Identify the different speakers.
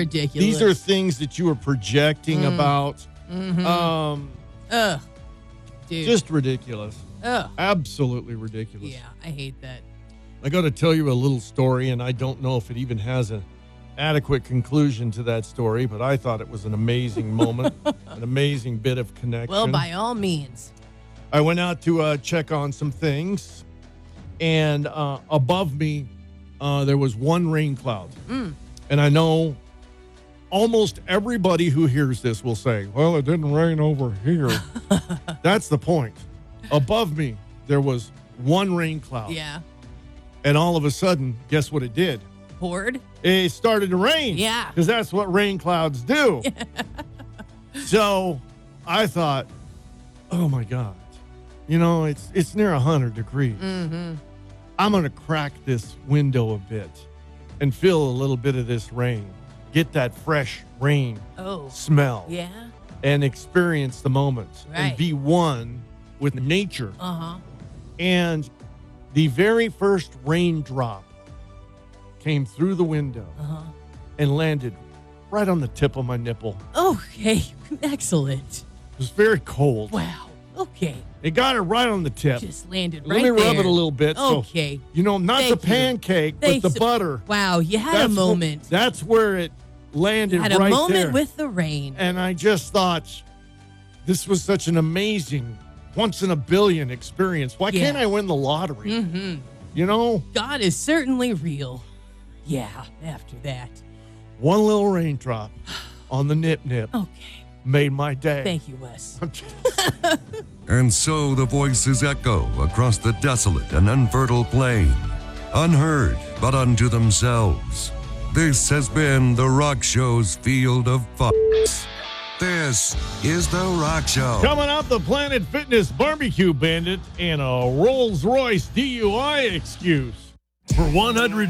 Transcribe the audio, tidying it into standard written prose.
Speaker 1: Ridiculous.
Speaker 2: These are things that you are projecting about.
Speaker 1: Ugh. Dude.
Speaker 2: Just ridiculous.
Speaker 1: Ugh.
Speaker 2: Absolutely ridiculous.
Speaker 1: Yeah, I hate that.
Speaker 2: I got to tell you a little story, and I don't know if it even has an adequate conclusion to that story, but I thought it was an amazing moment, an amazing bit of connection.
Speaker 1: Well, by all means.
Speaker 2: I went out to check on some things, and above me, there was one rain cloud. And I know almost everybody who hears this will say, well, it didn't rain over here. That's the point. Above me, there was one rain cloud.
Speaker 1: Yeah.
Speaker 2: And all of a sudden, guess what it did?
Speaker 1: Poured?
Speaker 2: It started to rain.
Speaker 1: Yeah.
Speaker 2: Because that's what rain clouds do. So I thought, oh my God. You know, it's near 100 degrees.
Speaker 1: Mm-hmm.
Speaker 2: I'm going to crack this window a bit and feel a little bit of this rain. Get that fresh rain smell.
Speaker 1: Yeah.
Speaker 2: And experience the moment.
Speaker 1: Right.
Speaker 2: And be one with nature.
Speaker 1: Uh-huh.
Speaker 2: And the very first raindrop came through the window and landed right on the tip of my nipple.
Speaker 1: Okay. Excellent.
Speaker 2: It was very cold.
Speaker 1: Wow. Okay.
Speaker 2: It got it right on the tip.
Speaker 1: Just landed
Speaker 2: Let
Speaker 1: right
Speaker 2: me
Speaker 1: there.
Speaker 2: rub it a little bit.
Speaker 1: Okay.
Speaker 2: So, you know, not
Speaker 1: Thank
Speaker 2: the
Speaker 1: you.
Speaker 2: pancake, but the butter.
Speaker 1: Wow, you had a moment.
Speaker 2: That's where it landed
Speaker 1: You had
Speaker 2: right
Speaker 1: a moment
Speaker 2: there.
Speaker 1: with the rain.
Speaker 2: And I just thought, this was such an amazing, once in a billion experience. Why can't I win the lottery?
Speaker 1: Mm-hmm.
Speaker 2: You know?
Speaker 1: God is certainly real. Yeah, after that.
Speaker 2: One little raindrop on the nip-nip made my day.
Speaker 1: Thank you, Wes.
Speaker 3: And so the voices echo across the desolate and unfertile plain, unheard but unto themselves. This has been The Rock Show's Field of Fucks. This is The Rock Show.
Speaker 2: Coming up, the Planet Fitness Barbecue Bandit and a Rolls-Royce DUI excuse. For 100